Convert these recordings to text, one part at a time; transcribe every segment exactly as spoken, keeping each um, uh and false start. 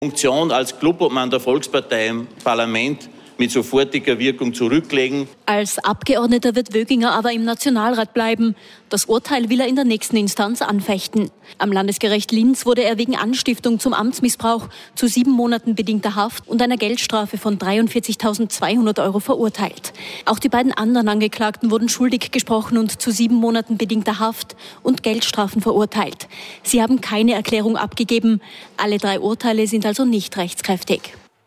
Funktion als Clubobmann der Volkspartei im Parlament mit sofortiger Wirkung zurücklegen. Als Abgeordneter wird Wöginger aber im Nationalrat bleiben. Das Urteil will er in der nächsten Instanz anfechten. Am Landesgericht Linz wurde er wegen Anstiftung zum Amtsmissbrauch zu sieben Monaten bedingter Haft und einer Geldstrafe von dreiundvierzigtausendzweihundert Euro verurteilt. Auch die beiden anderen Angeklagten wurden schuldig gesprochen und zu sieben Monaten bedingter Haft und Geldstrafen verurteilt. Sie haben keine Erklärung abgegeben. Alle drei Urteile sind also nicht rechtskräftig.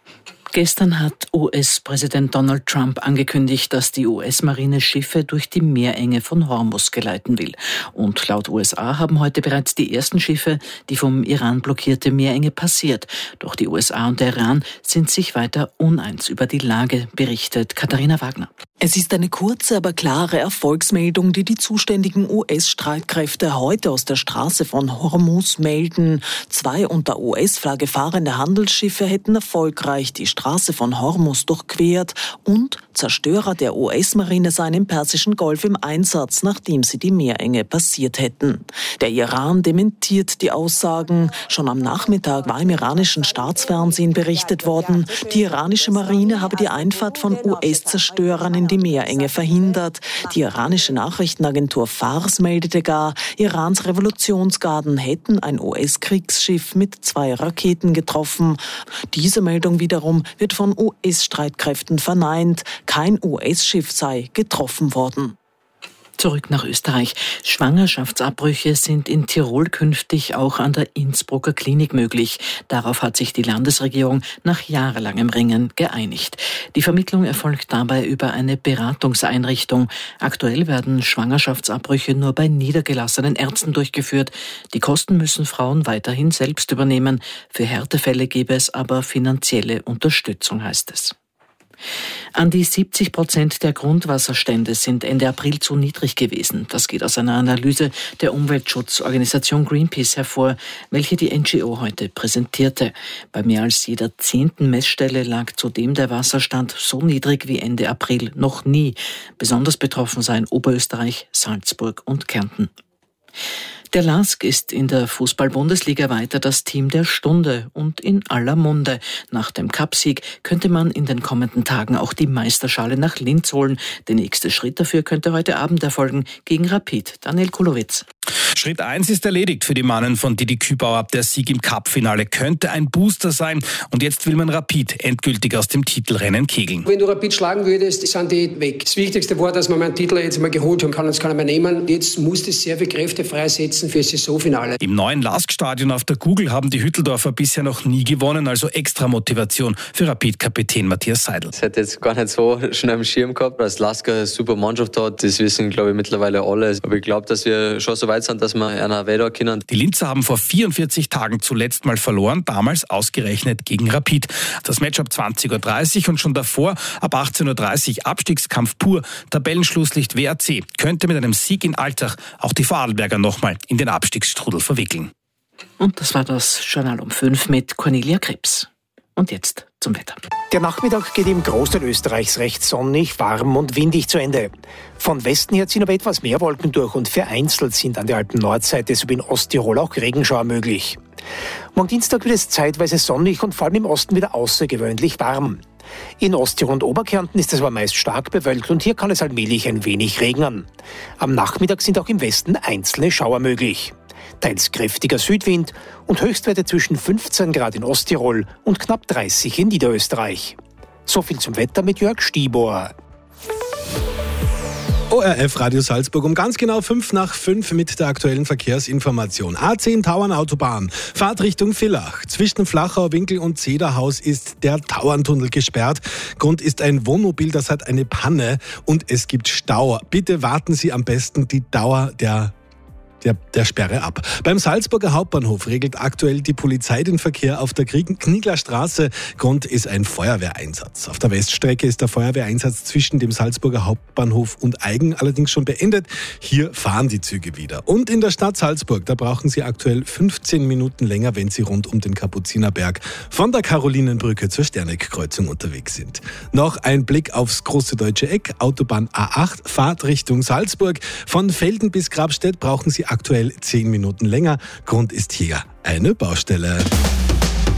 Gestern hat U S-Präsident Donald Trump angekündigt, dass die U S-Marine Schiffe durch die Meerenge von Hormuz geleiten will. Und laut U S A haben heute bereits die ersten Schiffe die vom Iran blockierte Meerenge passiert. Doch die U S A und der Iran sind sich weiter uneins über die Lage, berichtet Katharina Wagner. Es ist eine kurze, aber klare Erfolgsmeldung, die die zuständigen U S-Streitkräfte heute aus der Straße von Hormuz melden. Zwei unter U S-Flagge fahrende Handelsschiffe hätten erfolgreich die Straße von Hormuz durchquert und Zerstörer der U S-Marine seien im Persischen Golf im Einsatz, nachdem sie die Meerenge passiert hätten. Der Iran dementiert die Aussagen. Schon am Nachmittag war im iranischen Staatsfernsehen berichtet worden, die iranische Marine habe die Einfahrt von U S-Zerstörern in die Meerenge verhindert. Die iranische Nachrichtenagentur Fars meldete gar, Irans Revolutionsgarden hätten ein U S-Kriegsschiff mit zwei Raketen getroffen. Diese Meldung wiederum wird von U S-Streitkräften verneint. Kein U S-Schiff sei getroffen worden. Zurück nach Österreich. Schwangerschaftsabbrüche sind in Tirol künftig auch an der Innsbrucker Klinik möglich. Darauf hat sich die Landesregierung nach jahrelangem Ringen geeinigt. Die Vermittlung erfolgt dabei über eine Beratungseinrichtung. Aktuell werden Schwangerschaftsabbrüche nur bei niedergelassenen Ärzten durchgeführt. Die Kosten müssen Frauen weiterhin selbst übernehmen. Für Härtefälle gäbe es aber finanzielle Unterstützung, heißt es. An die siebzig Prozent der Grundwasserstände sind Ende April zu niedrig gewesen. Das geht aus einer Analyse der Umweltschutzorganisation Greenpeace hervor, welche die N G O heute präsentierte. Bei mehr als jeder zehnten Messstelle lag zudem der Wasserstand so niedrig wie Ende April noch nie. Besonders betroffen seien Oberösterreich, Salzburg und Kärnten. Der L A S K ist in der Fußball-Bundesliga weiter das Team der Stunde und in aller Munde. Nach dem Cupsieg könnte man in den kommenden Tagen auch die Meisterschale nach Linz holen. Der nächste Schritt dafür könnte heute Abend erfolgen gegen Rapid. Daniel Kulowitz. Schritt eins ist erledigt für die Mannen von Didi Kübauer. Der Sieg im Cup-Finale könnte ein Booster sein. Und jetzt will man Rapid endgültig aus dem Titelrennen kegeln. Wenn du Rapid schlagen würdest, sind die weg. Das Wichtigste war, dass man meinen Titel jetzt mal geholt haben kann. Das kann er mal nehmen. Jetzt muss das sehr viel Kräfte freisetzen für das Saisonfinale. Im neuen L A S K-Stadion auf der Google haben die Hütteldorfer bisher noch nie gewonnen. Also extra Motivation für Rapid-Kapitän Matthias Seidel. Ich hätte jetzt gar nicht so schnell am Schirm gehabt, dass L A S K eine super Mannschaft hat. Das wissen, glaube ich, mittlerweile alle. Aber ich glaube, dass wir schon so weit sind, dass wir einer weiter können. Die Linzer haben vor vierundvierzig Tagen zuletzt mal verloren, damals ausgerechnet gegen Rapid. Das Match ab zwanzig Uhr dreißig und schon davor ab achtzehn Uhr dreißig Abstiegskampf pur. Tabellenschlusslicht W R C könnte mit einem Sieg in Altach auch die Vorarlberger nochmal in den Abstiegsstrudel verwickeln. Und das war das Journal um fünf mit Cornelia Krebs. Und jetzt zum Wetter. Der Nachmittag geht im Großteil Österreichs recht sonnig, warm und windig zu Ende. Von Westen her ziehen aber etwas mehr Wolken durch und vereinzelt sind an der Alpen-Nordseite sowie in Osttirol auch Regenschauer möglich. Morgen Dienstag wird es zeitweise sonnig und vor allem im Osten wieder außergewöhnlich warm. In Osttirol und Oberkärnten ist es aber meist stark bewölkt und hier kann es allmählich ein wenig regnen. Am Nachmittag sind auch im Westen einzelne Schauer möglich. Teils kräftiger Südwind und Höchstwerte zwischen fünfzehn Grad in Osttirol und knapp dreißig in Niederösterreich. So viel zum Wetter mit Jörg Stieber. O R F Radio Salzburg um ganz genau fünf nach fünf mit der aktuellen Verkehrsinformation. A zehn Tauernautobahn, Fahrt Richtung Villach. Zwischen Flachau Winkel und Zederhaus ist der Tauerntunnel gesperrt. Grund ist ein Wohnmobil, das hat eine Panne und es gibt Stau. Bitte warten Sie am besten die Dauer der Der, der Sperre ab. Beim Salzburger Hauptbahnhof regelt aktuell die Polizei den Verkehr auf der Kniegler Straße. Grund ist ein Feuerwehreinsatz. Auf der Weststrecke ist der Feuerwehreinsatz zwischen dem Salzburger Hauptbahnhof und Aigen allerdings schon beendet. Hier fahren die Züge wieder. Und in der Stadt Salzburg, da brauchen Sie aktuell fünfzehn Minuten länger, wenn Sie rund um den Kapuzinerberg von der Karolinenbrücke zur Sterneck-Kreuzung unterwegs sind. Noch ein Blick aufs große deutsche Eck. Autobahn A acht, Fahrt Richtung Salzburg. Von Velden bis Grabstedt brauchen Sie aktuell zehn Minuten länger. Grund ist hier eine Baustelle.